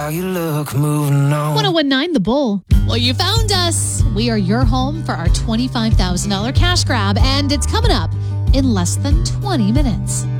you look, moving on. 1019 The Bull. Well, you found us. We are your home for our $25,000 cash grab, and it's coming up in less than 20 minutes.